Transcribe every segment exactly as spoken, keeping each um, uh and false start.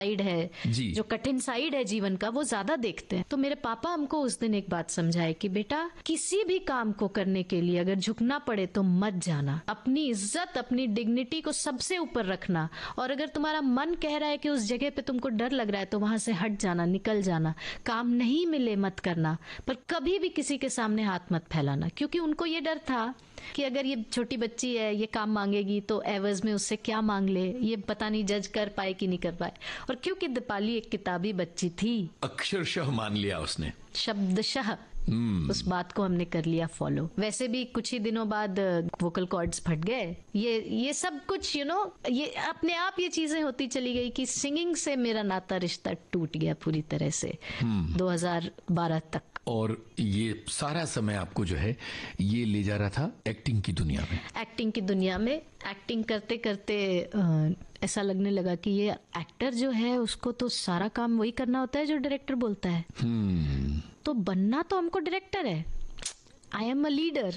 Side है, जो कठिन साइड है जीवन का, वो ज्यादा देखते हैं। तो मेरे पापा हमको उस दिन एक बात समझाए कि बेटा, किसी भी काम को करने के लिए अगर झुकना पड़े तो मत जाना, अपनी इज्जत, अपनी डिग्निटी को सबसे ऊपर रखना, और अगर तुम्हारा मन कह रहा है कि उस जगह पे तुमको डर लग रहा है तो वहां से हट जाना, निकल जाना। काम नहीं मिले मत करना, पर कभी भी किसी के सामने हाथ मत फैलाना, क्योंकि उनको ये डर था कि अगर ये छोटी बच्ची है, ये काम मांगेगी तो एवज में उससे क्या मांग ले, ये पता नहीं जज कर पाए कि नहीं कर पाए। और क्योंकि दीपाली एक किताबी बच्ची थी, अक्षरशः मान लिया उसने, शब्दशः Hmm. उस बात को हमने कर लिया फॉलो। वैसे भी कुछ ही दिनों बाद वोकल कॉर्ड्स फट गए, ये ये सब कुछ यू you नो know, ये अपने आप ये चीजें होती चली गई कि सिंगिंग से मेरा नाता रिश्ता टूट गया पूरी तरह से hmm. दो हज़ार बारह तक। और ये सारा समय आपको जो है ये ले जा रहा था एक्टिंग की दुनिया में। एक्टिंग की दुनिया में एक्टिंग करते करते आ, ऐसा लगने लगा कि ये एक्टर जो है उसको तो सारा काम वही करना होता है जो डायरेक्टर बोलता है। hmm. तो बनना तो हमको डायरेक्टर है, आई एम अ लीडर।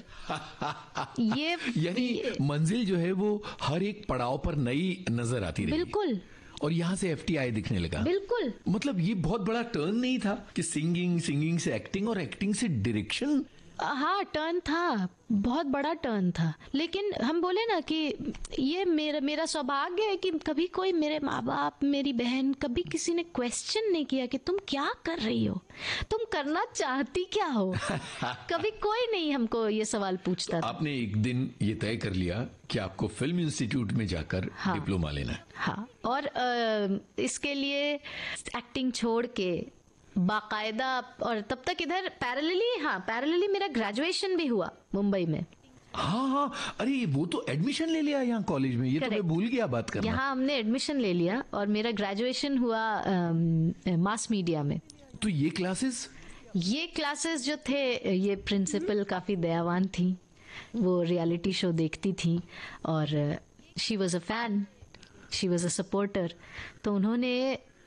ये यानी मंजिल जो है वो हर एक पड़ाव पर नई नजर आती रही। बिल्कुल। और यहाँ से एफटीआई दिखने लगा। बिल्कुल। मतलब ये बहुत बड़ा टर्न नहीं था कि सिंगिंग, सिंगिंग से एक्टिंग और एक्टिंग से डायरेक्शन। हाँ, टर्न था, बहुत बड़ा टर्न था। लेकिन हम बोले ना कि ये मेरा मेरा सौभाग्य है कि कभी कोई, मेरे माँ बाप, मेरी बहन, कभी किसी ने क्वेश्चन नहीं किया कि तुम क्या कर रही हो, तुम करना चाहती क्या हो। कभी कोई नहीं हमको ये सवाल पूछता था। आपने एक दिन ये तय कर लिया कि आपको फिल्म इंस्टीट्यूट में जाकर हाँ, डिप्लोमा लेना है। हाँ, और आ, इसके लिए एक्टिंग छोड़ के बाकायदा, और तब तक इधर पैरेलली हाँ पैरेलली मेरा ग्रेजुएशन भी हुआ मुंबई में। हाँ हाँ, अरे वो तो एडमिशन ले लिया यहाँ कॉलेज में, ये तो मैं भूल गया बात करना। यहाँ हमने एडमिशन ले लिया और मेरा ग्रेजुएशन हुआ मास मीडिया में। तो ये क्लासेस ये क्लासेस जो थे, ये प्रिंसिपल काफी दयावान थी, वो रियलिटी शो देखती थी और she was a fan, she was a supporter. तो उन्होंने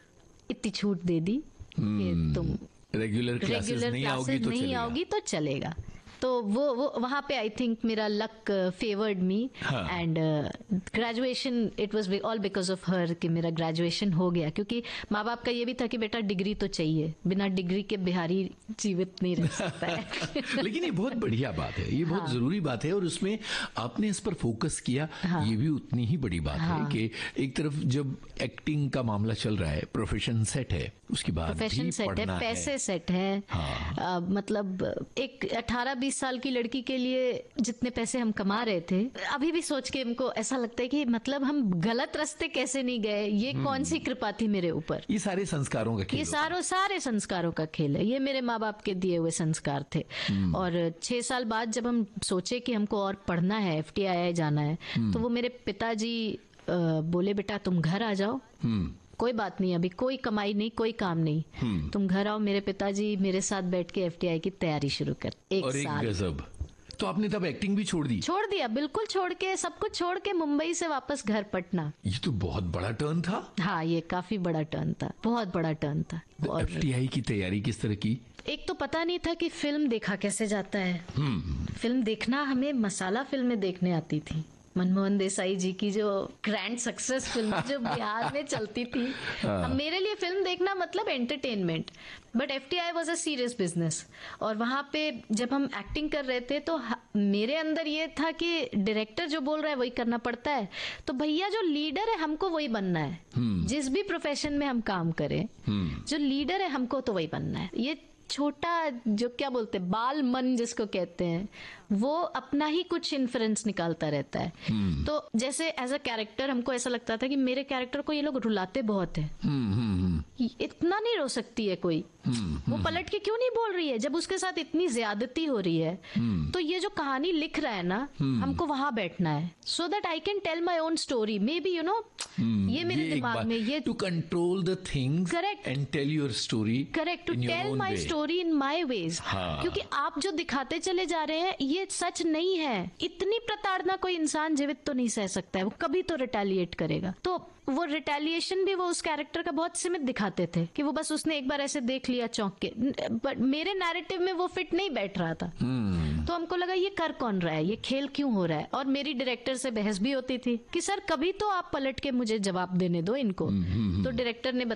इतनी छूट दे दी कि तुम रेगुलर क्लासेस नहीं आओगी तो नहीं आओगी तो चलेगा। तो वो वो वहाँ पे आई थिंक मेरा luck favoured me and graduation, it was all because of her कि मेरा ग्रेजुएशन हो गया। क्योंकि माँ बाप का ये भी था कि बेटा डिग्री तो चाहिए, बिना डिग्री के बिहारी जीवित नहीं रह सकता है। लेकिन ये बहुत बढ़िया बात है, ये बहुत हाँ। जरूरी बात है और उसमें आपने इस पर फोकस किया। हाँ। ये भी उतनी ही बड़ी बात हाँ। है कि एक तरफ जब एक्टिंग का मामला चल रहा है, प्रोफेशन सेट है, उसके बाद प्रोफेशन सेट है, पैसे सेट है। हाँ। आ, मतलब एक अठारह बीस साल की लड़की के लिए जितने पैसे हम कमा रहे थे, अभी भी सोच के हमको ऐसा लगता है कि मतलब हम गलत रास्ते कैसे नहीं गए, ये कौन सी कृपा थी मेरे ऊपर। ये सारे संस्कारों का खेल, ये सारों सारे संस्कारों का खेल है, ये मेरे माँ बाप के दिए हुए संस्कार थे। और छह साल बाद जब हम सोचे कि हमको और पढ़ना है, एफटीआई जाना है, तो वो मेरे पिताजी बोले बेटा तुम घर आ जाओ, कोई बात नहीं, अभी कोई कमाई नहीं, कोई काम नहीं, तुम घर आओ। मेरे पिताजी मेरे साथ बैठ के एफटीआई की तैयारी शुरू कर। एक और साल एक गजब। तो आपने तब एक्टिंग भी छोड़ दी? छोड़ दिया, बिल्कुल छोड़ के, सब कुछ छोड़ के मुंबई से वापस घर पटना। ये तो बहुत बड़ा टर्न था। हाँ, ये काफी बड़ा टर्न था, बहुत बड़ा टर्न था। और एफटीआई की तैयारी किस तरह की? एक तो पता नहीं था कि फिल्म देखा कैसे जाता है। फिल्म देखना, हमें मसाला फिल्में देखने आती थी। मनमोहन देसाई जी की जो ग्रैंड सक्सेस फिल्म जो बिहार में चलती थी, हाँ। मेरे लिए फिल्म देखना मतलब entertainment, but FTI was a serious business. और वहां पे जब हम एक्टिंग कर रहे थे तो मेरे अंदर ये था कि डायरेक्टर जो बोल रहा है वही करना पड़ता है, तो भैया जो लीडर है हमको वही बनना है। जिस भी प्रोफेशन में हम काम करें, जो लीडर है हमको तो वही बनना है। ये छोटा जो क्या बोलते हैं बाल मन जिसको कहते हैं, वो अपना ही कुछ इन्फ्लुएंस निकालता रहता है। hmm. तो जैसे एज अ कैरेक्टर हमको ऐसा लगता था कि मेरे कैरेक्टर को ये लोग रुलाते बहुत है। hmm, hmm, इतना नहीं रो सकती है कोई। hmm, वो पलट के क्यों नहीं बोल रही है जब उसके साथ इतनी ज्यादती हो रही है। hmm. तो ये जो कहानी लिख रहा है ना, hmm. हमको वहां बैठना है so that I can tell my own story. May be you know ये मेरे दिमाग में, ये to control the things, correct, and tell your story, correct, to tell my story story in my veg, क्योंकि आप जो दिखाते चले जा रहे हैं ये सच नहीं है। इतनी प्रताड़ना कोई इंसान जीवित तो नहीं सह सकता है, वो कभी तो रिटेलिएट करेगा। तो वो रिटेलिएशन भी वो उस कैरेक्टर का बहुत सीमित दिखाते थे कि वो बस उसने एक बार ऐसे देख लिया चौंक के, बट मेरे नैरेटिव में वो फिट नहीं बैठ रहा था। तो हमको लगा ये कर कौन रहा है, ये खेल क्यों हो रहा है। और मेरी डायरेक्टर से बहस भी होती थी कि सर कभी तो आप पलट के मुझे जवाब देने दो इनको। तो डायरेक्टर ने